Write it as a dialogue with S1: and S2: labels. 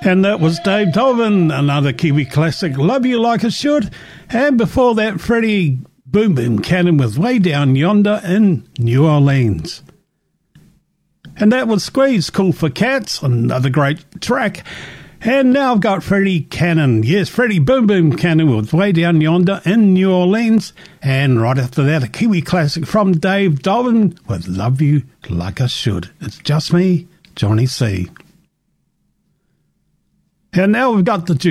S1: And that was Dave Dobbin, another Kiwi classic, Love You Like I Should. And before that, Freddie Boom Boom Cannon with Way Down Yonder in New Orleans. And that was Squeeze, Cool for Cats, another great track. And now I've got Freddie Cannon. Yes, Freddie Boom Boom Cannon with Way Down Yonder in New Orleans. And right after that, a Kiwi classic from Dave Dobbin with Love You Like I Should. It's just me, Johnny C. And now we've got the